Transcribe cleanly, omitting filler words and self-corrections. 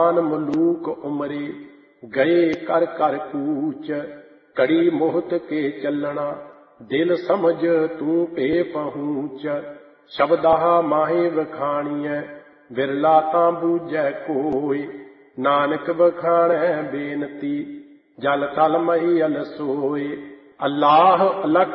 मलूक उमरे गए कर कर कूच, कड़ी मोहत के चलना दिल समझ तू पे पहुँच। शब्दा माहे वखाणिय बिरला तां बूझै कोय, नानक वखाणै बेनती जल थल मही अल सोय। अल्लाह अलख